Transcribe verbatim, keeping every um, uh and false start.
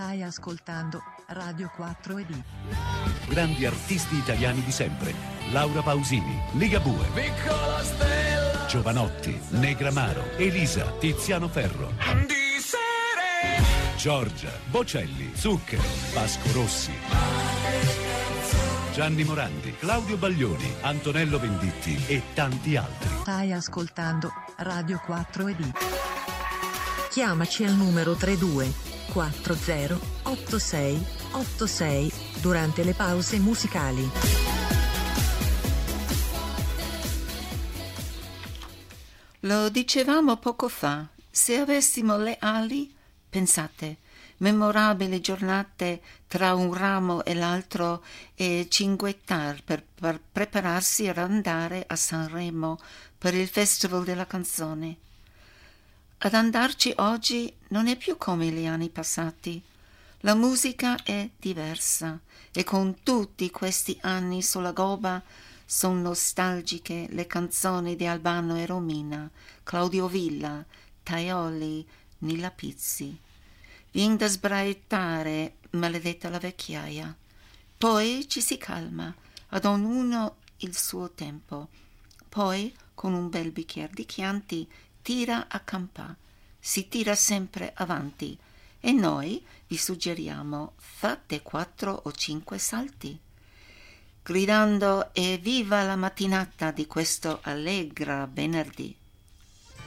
Stai ascoltando Radio quattro E D. Grandi artisti italiani di sempre. Laura Pausini, Ligabue, Piccola stella, Giovanotti, Negramaro, Elisa, Tiziano Ferro, di sere, Giorgia, Bocelli, Zucchero, Vasco Rossi, Gianni Morandi, Claudio Baglioni, Antonello Venditti e tanti altri. Stai ascoltando Radio quattro E D. Chiamaci al numero trentadue quaranta ottantasei ottantasei durante le pause musicali. Lo dicevamo poco fa, se avessimo le ali, pensate, memorabili giornate tra un ramo e l'altro e cinguettar per, per prepararsi ad andare a Sanremo per il Festival della Canzone. Ad andarci oggi non è più come gli anni passati. La musica è diversa e con tutti questi anni sulla gobba sono nostalgiche le canzoni di Albano e Romina, Claudio Villa, Taioli, Nilla Pizzi. Vien da sbraitare, maledetta la vecchiaia. Poi ci si calma, ad ognuno il suo tempo. Poi, con un bel bicchiere di Chianti, tira a campà. Si tira sempre avanti. E noi vi suggeriamo, fate quattro o cinque salti. Gridando evviva la mattinata di questo allegra venerdì.